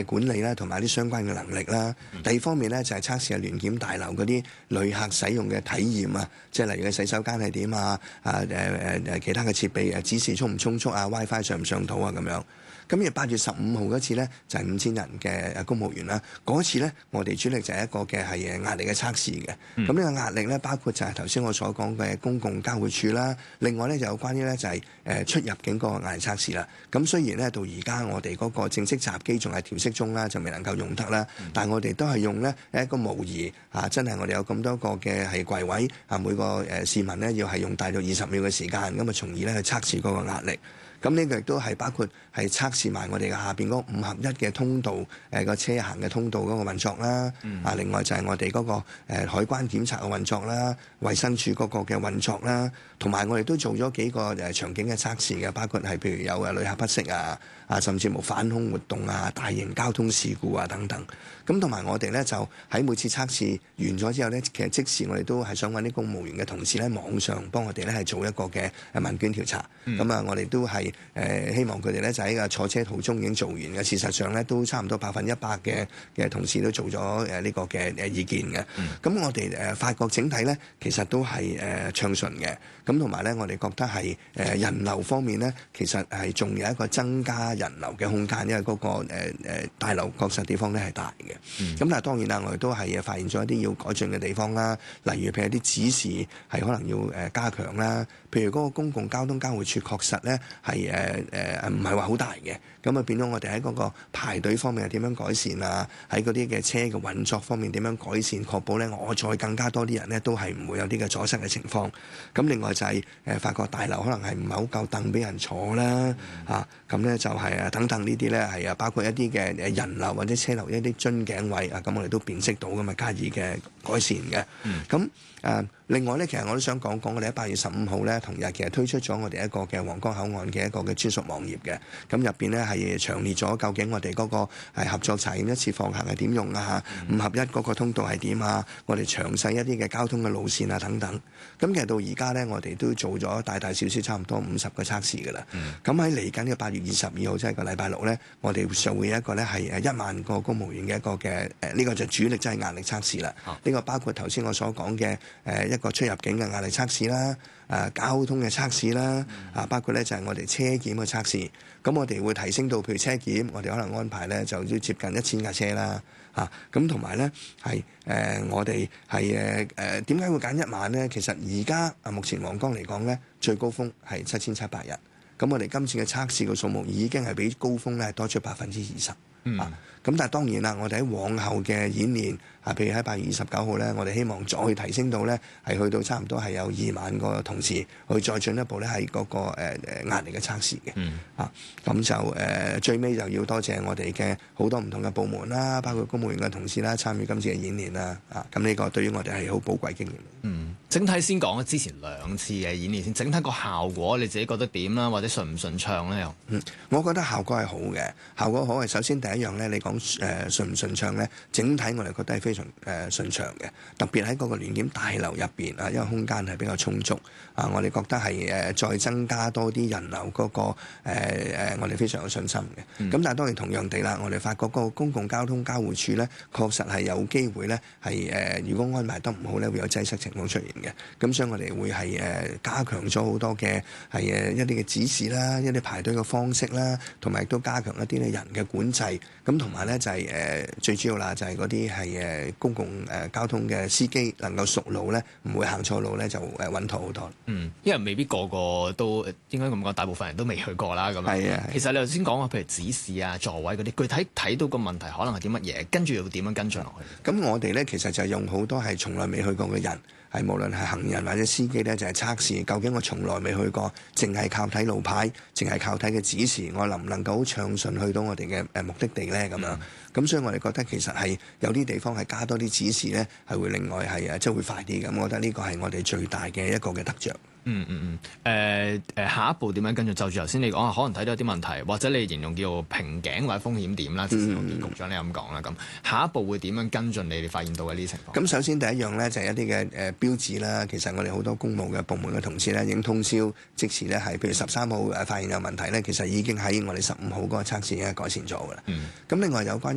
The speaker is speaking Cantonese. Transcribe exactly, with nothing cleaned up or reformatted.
管理啦，同埋啲相關嘅能力啦。第二方面咧就係、是、測試下聯檢大樓嗰啲旅客使用嘅體驗啊，即係例如嘅洗手間係點啊，啊誒誒誒其他嘅設備誒指示充唔充足啊 ，WiFi 上唔上到啊咁樣。咁而八月十五號嗰次咧就係五千人嘅公務員啦，嗰次咧我哋主力就係一個嘅係誒壓力嘅測試嘅。咁、嗯、呢個壓力咧包括就係頭先我所講嘅公共交匯處啦，另外咧就有關於咧就係誒出入境嗰個壓力測試啦。咁雖然咧到而家我哋嗰個正式閘機仲係調適中啦，就未能夠用得啦，嗯、但係我哋都係用咧一個模擬啊，真係我哋有咁多個嘅係櫃位啊，每個誒市民咧要係用大約二十秒嘅時間，咁啊從而咧去測試嗰個壓力。咁呢個亦都係包括係測試埋我哋嘅下邊嗰五合一嘅通道，誒個車行嘅通道嗰個運作啦。嗯、啊，另外就係我哋嗰個誒海關檢查嘅運作啦，衛生署嗰個嘅運作啦，同埋我哋都做咗幾個誒場景嘅測試嘅，包括係譬如有誒旅客不適啊，啊甚至無反恐活動啊、大型交通事故啊等等。咁同埋我哋咧就喺每次測試完咗之後咧，其實即時我哋都係想揾啲公務員嘅同事咧，網上幫我哋咧係做一個嘅誒問卷調查。咁啊、嗯，我哋都係。誒、呃、希望佢哋咧就喺個坐車途中已經做完嘅，事實上咧都差唔多百分之一百嘅嘅同事都做咗誒呢個嘅誒意見嘅。咁、嗯、我哋誒發覺整體咧其實都係誒、呃、暢順嘅。咁同埋咧我哋覺得係誒、呃、人流方面咧，其實係仲有一個增加人流嘅空間，因為嗰、那個誒誒、呃、大樓確實地方咧係大嘅。咁、嗯、但係當然啦，我哋都係發現咗一啲要改進嘅地方啦，例如譬如啲指示係可能要誒加強啦，譬如嗰個公共交通交匯處確實咧係誒誒唔係話好大嘅，咁啊變咗我哋喺嗰個排隊方面係點樣改善啊？喺嗰啲嘅車嘅運作方面點樣改善，確保咧我再更加多啲人咧都係唔會有啲嘅阻塞嘅情況。咁另外就係、是、誒、呃、發覺大樓可能係唔係好夠凳俾人坐啦，嗯、啊咁咧就係啊等等呢啲咧係啊包括一啲嘅誒人流或者車流一啲樽頸位啊，咁我哋都辨識到咁啊加以嘅改善嘅。咁誒、嗯呃、另外咧，其實我都想講講我哋喺八月十五號咧同日其實推出咗我哋一個嘅皇崗口岸嘅一個嘅專屬網頁嘅，咁入邊咧係詳列咗究竟我哋嗰個係合作查驗一次放行係點用啊，五合一嗰個通道係點啊，我哋詳細一啲嘅交通嘅路線啊等等。咁其實到而家咧，我哋都做咗大大小小差唔多五十個測試㗎啦。咁喺嚟緊嘅八月二十二號即係個禮拜六咧，我哋就會有一個咧係誒一萬個公務員嘅一個嘅誒呢個就主力即係壓力測試啦。呢、啊、個包括頭先我所講嘅誒一個出入境嘅壓力測試啦。誒、啊、交通嘅測試啦，啊包括咧就係、是、我哋車檢嘅測試，咁我哋會提升到譬如車檢，我哋可能安排咧就要接近一千架車啦，啊咁同埋咧係誒我哋係誒誒點解會揀一萬咧？其實而家啊目前皇崗嚟講咧，最高峰係七千七百人，咁我哋今次嘅測試嘅數目已經係比高峰咧多出百分之二十。嗯、啊，咁但係當然啦，我哋喺往後嘅演練啊，譬如喺八月二十九號咧，我哋希望再提升到咧係去到差唔多係有二萬個同事去再進一步咧係嗰個誒誒壓力嘅測試嘅。嗯、啊，咁就誒、呃、最尾就要多謝我哋嘅好多唔同嘅部門啦，包括公務員嘅同事啦，參與今次嘅演練啦。啊，咁呢個對於我哋係好寶貴經驗。 嗯，整體先講之前兩次嘅演練先，整體個效果你自己覺得點啦？或者順唔順暢咧？又嗯，我覺得效果係好嘅，效果好係首先第一樣咧，你講誒、呃、順唔順暢咧，整體我哋覺得係非常誒、呃、順暢嘅，特別喺嗰個聯檢大樓入邊啊，因為空間係比較充足啊，我哋覺得係誒、呃、再增加多啲人流嗰、那個誒誒、呃，我哋非常有信心嘅。咁、嗯、但係當然同樣地啦，我哋發覺嗰個公共交通交匯處咧，確實係有機會咧係誒，如果安排得唔好咧，會有擠塞情況出現嘅。咁所以我哋會係誒、呃、加強咗好多嘅係誒一啲嘅指示啦，一啲排隊嘅方式啦，同埋亦都加強一啲咧人嘅管制。咁同埋咧就係、是、誒、呃、最主要啦，就係嗰啲係誒公共誒、呃、交通嘅司機能夠熟路咧，唔會行錯路咧，就誒穩妥好多。 嗯，因為未必個個都應該咁講，大部分人都未去過啦。咁係啊， 其實你頭先講話，譬如指示啊、座位嗰啲，具體睇到個問題可能係啲乜嘢，跟住又點樣跟進落去？ 咁我哋咧其實就係用好多係從來未去過嘅人。係無論係行人或者司機咧，就係、是、測試究竟我從來未去過，淨係靠睇路牌，淨係靠睇嘅指示，我能唔能夠好暢順去到我哋嘅誒目的地咧？咁樣，咁、嗯、所以我哋覺得其實係有啲地方係加多啲指示咧，係會另外係誒即係會快啲。咁我覺得呢個係我哋最大嘅一個嘅得着。 嗯嗯嗯，誒、呃、誒、呃，下一步點樣跟住？就住頭先你講，可能睇到有啲問題，或者你形容叫瓶頸或者風險點啦。之前我見局長你咁講啦，咁下一步會點樣跟進？你哋發現到嘅呢啲情況？咁首先第一樣咧就係、是、一啲嘅誒標誌啦。其實我哋好多公務嘅部門嘅同事咧已經通宵，即時咧係譬如十三號誒發現有問題咧，其實已經喺我哋十五號嗰個測試已經改善咗㗎啦。咁、嗯、另外有關